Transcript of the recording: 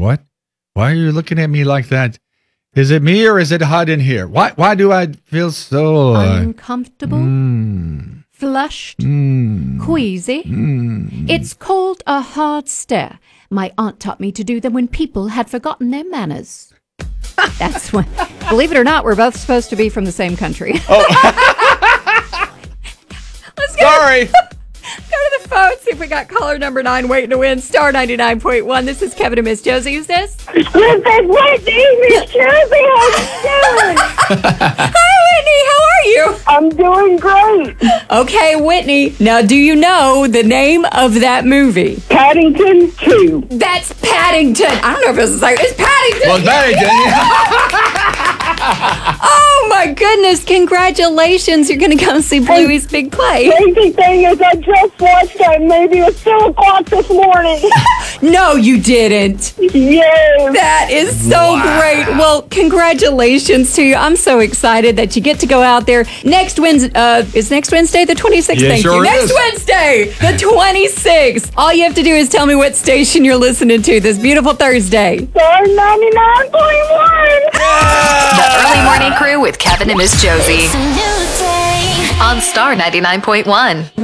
What? Why are you looking at me like that? Is it me or is it hot in here? Why do I feel so uncomfortable? Flushed? Queasy? It's called a hard stare. My aunt taught me to do them when people had forgotten their manners. That's when, believe it or not, we're both supposed to be from the same country. Oh. Let's Sorry. Go to the phone, see if we got caller number 9 waiting to win. Star 99.1. This is Kevin and Miss Josie. Who's this? This is Whitney, Miss Josie. How you doing? Hi, Whitney. How are you? I'm doing great. Okay, Whitney. Now, do you know the name of that movie? Paddington 2. That's Paddington. I don't know if it's the same. It's Paddington. Well, Paddington. Oh, my goodness. Congratulations. You're going to come see Bluey's big play. Crazy thing is, I just watched that maybe at 2 o'clock this morning. No, you didn't. Yes. That is so great. Well, congratulations to you. I'm so excited that you get to go out there next Wednesday. Is next Wednesday the 26th? Yeah, Thank sure you. Next is. Wednesday, the 26th. All you have to do is tell me what station you're listening to this beautiful Thursday. Star 99.1. The Early Morning Crew with Kevin and Miss Josie on Star 99.1.